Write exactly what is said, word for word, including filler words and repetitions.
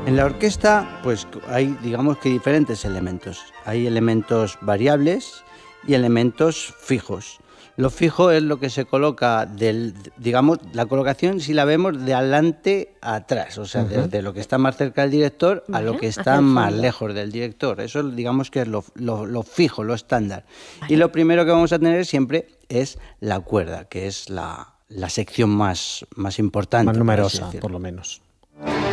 En la orquesta, pues hay, digamos que diferentes elementos. Hay elementos variables y elementos fijos. Lo fijo es lo que se coloca del, digamos, la colocación si la vemos de adelante a atrás, o sea, Uh-huh. desde lo que está más cerca del director a Vale, lo que hacia está el más fondo. lejos del director. Eso, digamos que es lo, lo, lo fijo, lo estándar. Vale. Y lo primero que vamos a tener siempre es la cuerda, que es la, la sección más, más importante. Más por así numerosa, decirlo. por lo menos.